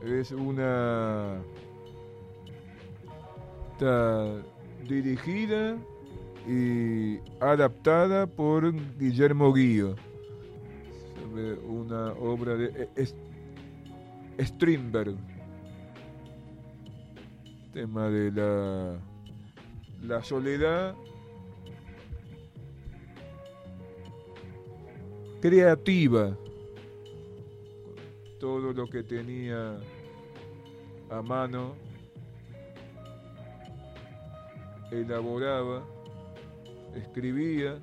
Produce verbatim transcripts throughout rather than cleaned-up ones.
Es una... Está dirigida y adaptada por Guillermo Guío. Una obra de Strindberg. Tema de la, la soledad creativa. Todo lo que tenía a mano elaboraba, escribía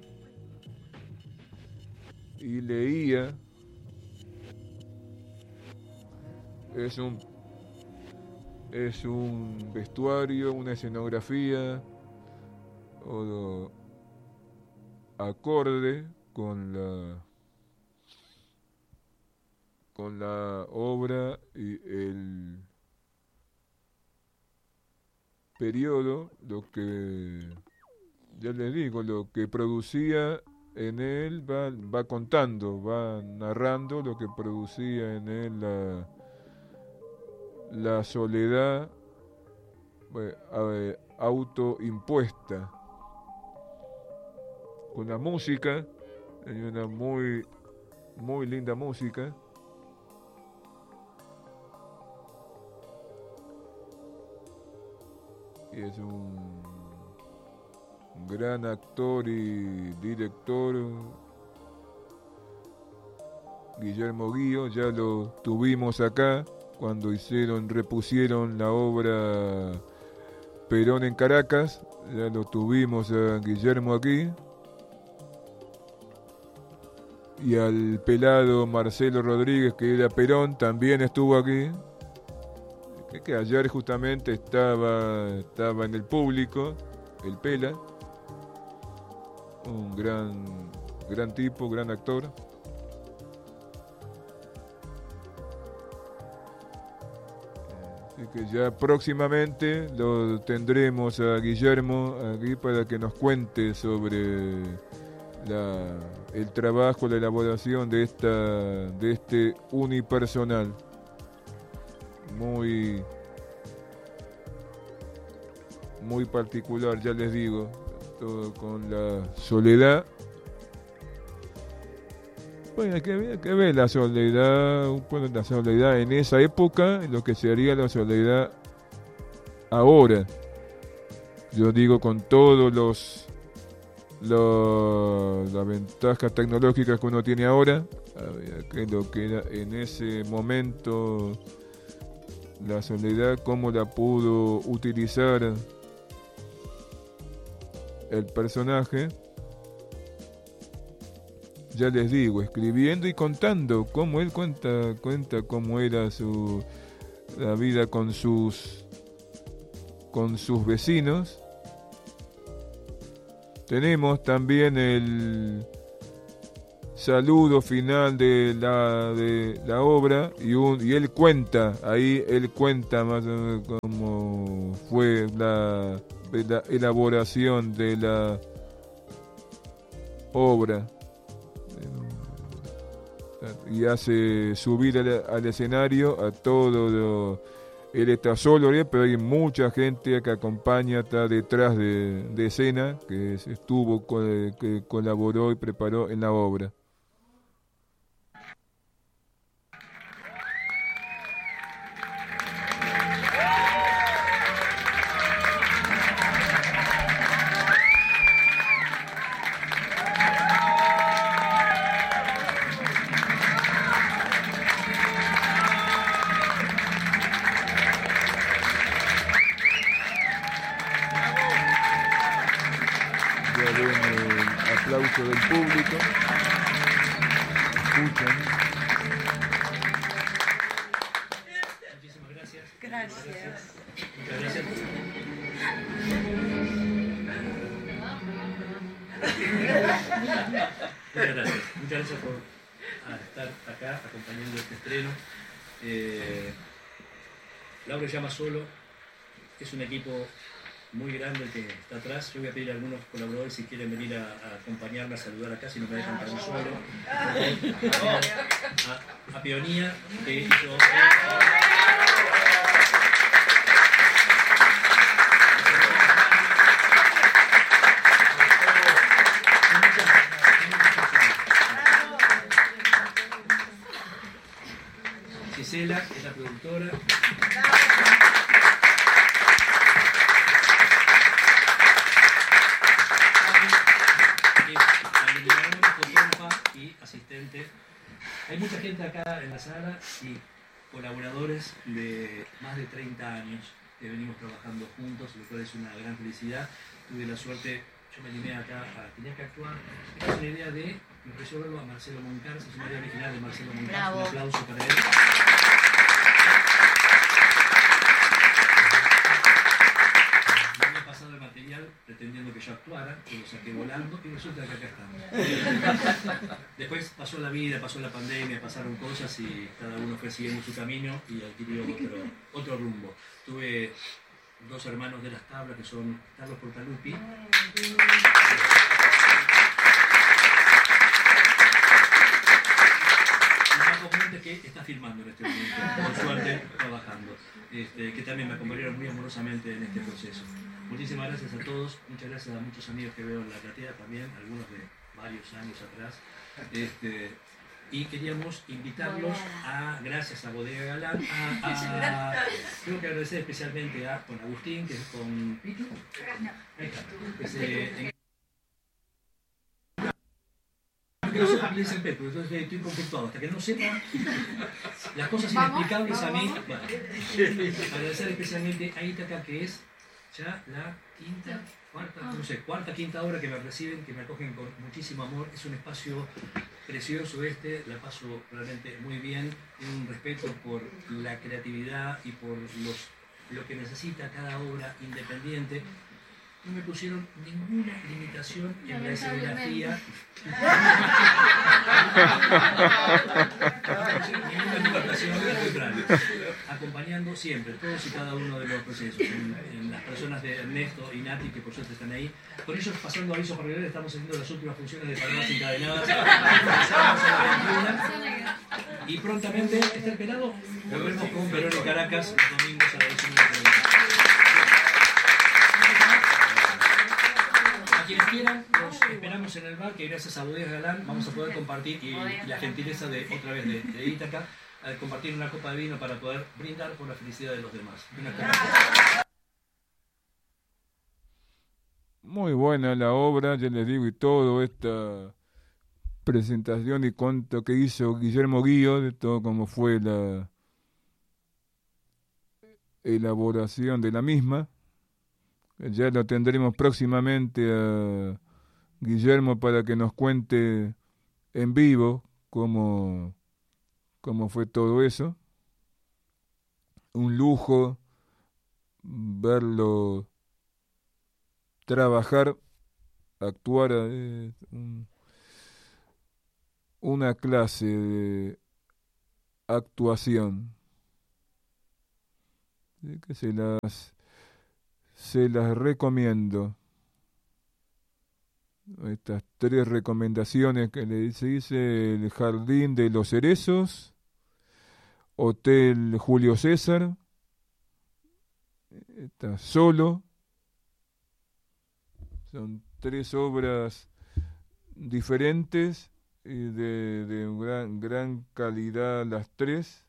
y leía. Es un es un vestuario, una escenografía o acorde con la con la obra y el periodo, lo que ya les digo, lo que producía en él va, va contando, va narrando lo que producía en él la, la soledad eh, autoimpuesta. Con la música, hay una muy, muy linda música. Y es un gran actor y director, Guillermo Guío. Ya lo tuvimos acá cuando hicieron, repusieron la obra Perón en Caracas. Ya lo tuvimos a Guillermo aquí. Y al pelado Marcelo Rodríguez, que era Perón, también estuvo aquí. Que, que ayer justamente estaba, estaba en el público, el Pela. Un gran, gran tipo, gran actor. Así que ya próximamente lo tendremos a Guillermo aquí para que nos cuente sobre la, el trabajo, la elaboración de esta, de este unipersonal. Muy, muy particular, ya les digo. Todo con la soledad. Bueno, hay que, hay que ver la soledad, un poco la soledad en esa época, lo que sería la soledad ahora. Yo digo con todos los, los las ventajas tecnológicas que uno tiene ahora, que lo que era en ese momento la soledad, cómo la pudo utilizar el personaje. Ya les digo, escribiendo y contando cómo él cuenta, cuenta cómo era su la vida con sus con sus vecinos. Tenemos también el saludo final de la de la obra y un y él cuenta, ahí él cuenta más o menos cómo fue la de la elaboración de la obra, y hace subir al, al escenario a todo lo, él está solo, pero hay mucha gente que acompaña, está detrás de, de escena, que estuvo, que colaboró y preparó en la obra. Aplauso del público. Escuchan. Muchísimas gracias. Gracias. Muchas gracias. Muchas gracias. Muchas gracias por estar acá acompañando este estreno. Eh, la obra se llama Solo. Es un equipo muy grande el que está atrás. Yo voy a pedir a algunos colaboradores si quieren venir a, a acompañarme a saludar acá, si no me dejan para mí solo. A, a Peonía, que hizo... Gisela, que es la productora. Y asistente. Hay mucha gente acá en la sala y colaboradores de más de treinta años que venimos trabajando juntos, lo cual es una gran felicidad. Tuve la suerte, yo me animé acá, a, tenía que actuar. Es una idea de, me pareció verlo a Marcelo Moncars, es una idea original de Marcelo Moncars. Un aplauso para él. El material pretendiendo que yo actuara, que lo saqué volando y resulta que acá estamos. Después pasó la vida, pasó la pandemia, pasaron cosas y cada uno fue siguiendo su camino y adquirió otro, otro rumbo. Tuve dos hermanos de las tablas que son Carlos Portalupi. Que está filmando en este momento, por suerte trabajando, este, que también me acompañaron muy amorosamente en este proceso. Muchísimas gracias a todos, muchas gracias a muchos amigos que veo en la platea también, algunos de varios años atrás. Este, y queríamos invitarlos a, gracias a Bodega Galán, a, a, a tengo que agradecer especialmente a con Agustín, que es con Pitu. Ahí está. Es, eh, en, que no sepa, le dicen Pepe, entonces estoy conflictuado. Hasta que no sepa las cosas inexplicables a mí, bueno, agradecer especialmente a Ítaca, que es ya la quinta, cuarta, no sé, cuarta, quinta obra que me reciben, que me acogen con muchísimo amor. Es un espacio precioso este, la paso realmente muy bien, un respeto por la creatividad y por los, lo que necesita cada obra independiente. No me pusieron ninguna limitación en la escenografía. Ninguna limitación, al contrario. Acompañando siempre, todos y cada uno de los procesos. En, en las personas de Ernesto y Nati, que por suerte están ahí. Con ellos, pasando aviso paralelo, estamos haciendo las últimas funciones de Palomas Encadenadas. Y prontamente, ¿está el pelado? Volvemos con Verón en Caracas los domingos a las diecinueve treinta. Quienes quieran, los esperamos en el bar, que gracias a Bodega Galán vamos a poder compartir, y la gentileza de otra vez de, de Ítaca, al compartir una copa de vino para poder brindar por la felicidad de los demás. Una copa. Muy buena la obra, ya les digo, y todo esta presentación y cuento que hizo Guillermo Guío, de todo como fue la elaboración de la misma. Ya lo tendremos próximamente a Guillermo para que nos cuente en vivo cómo, cómo fue todo eso. Un lujo verlo trabajar, actuar, eh, un, una clase de actuación. Que se las... Se las recomiendo. Estas tres recomendaciones que le dice: el Jardín de los Cerezos, Hotel Julio César, está Solo. Son tres obras diferentes y de, de gran, gran calidad las tres.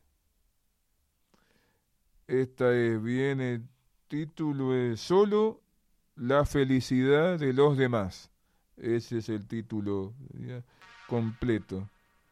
Esta es bien... El título es Solo la felicidad de los demás. Ese es el título ya completo.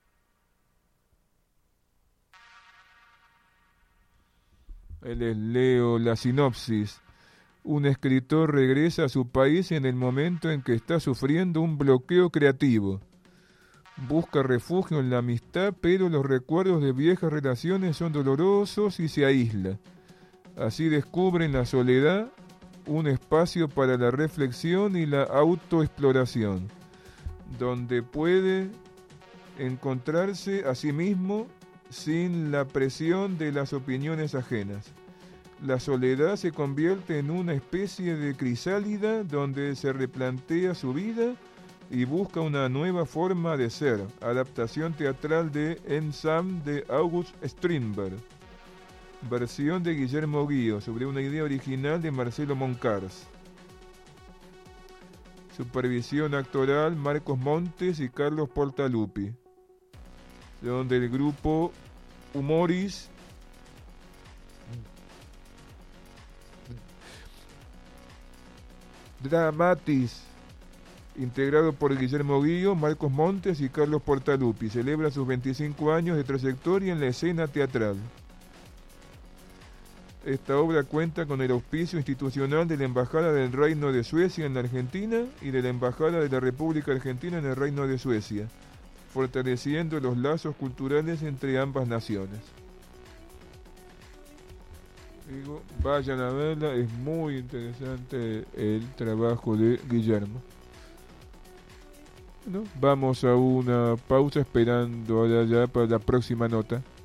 Les leo la sinopsis. Un escritor regresa a su país en el momento en que está sufriendo un bloqueo creativo. Busca refugio en la amistad, pero los recuerdos de viejas relaciones son dolorosos y se aísla. Así descubre en la soledad un espacio para la reflexión y la autoexploración, donde puede encontrarse a sí mismo sin la presión de las opiniones ajenas. La soledad se convierte en una especie de crisálida donde se replantea su vida y busca una nueva forma de ser. Adaptación teatral de Ensam de August Strindberg. Versión de Guillermo Guío sobre una idea original de Marcelo Moncars. Supervisión actoral Marcos Montes y Carlos Portalupi. Son del grupo Humoris Dramatis, integrado por Guillermo Guillo, Marcos Montes y Carlos Portaluppi. Celebra sus veinticinco años de trayectoria en la escena teatral. Esta obra cuenta con el auspicio institucional de la Embajada del Reino de Suecia en la Argentina y de la Embajada de la República Argentina en el Reino de Suecia, fortaleciendo los lazos culturales entre ambas naciones. Digo, vayan a verla, es muy interesante el trabajo de Guillermo. Bueno, vamos a una pausa esperando ahora ya para la próxima nota.